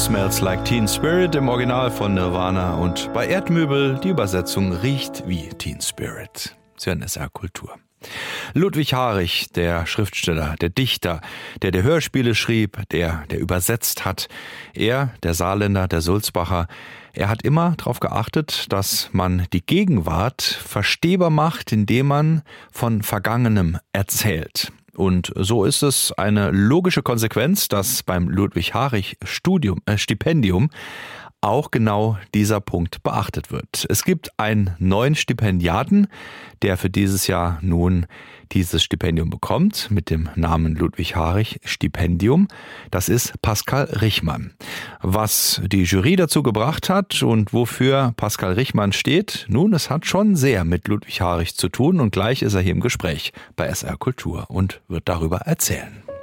Smells Like Teen Spirit im Original von Nirvana und bei Erdmöbel die Übersetzung Riecht wie Teen Spirit. Sie hören SR Kultur. Ludwig Harich, der Schriftsteller, der Dichter, der Hörspiele schrieb, der übersetzt hat. Er, der Saarländer, der Sulzbacher, er hat immer darauf geachtet, dass man die Gegenwart verstehbar macht, indem man von Vergangenem erzählt. Und so ist es eine logische Konsequenz, dass beim Ludwig Harich Stipendium auch genau dieser Punkt beachtet wird. Es gibt einen neuen Stipendiaten, der für dieses Jahr nun dieses Stipendium bekommt, mit dem Namen Ludwig Harich Stipendium. Das ist Pascal Richmann. Was die Jury dazu gebracht hat und wofür Pascal Richmann steht, nun, es hat schon sehr mit Ludwig Harich zu tun und gleich ist er hier im Gespräch bei SR Kultur und wird darüber erzählen.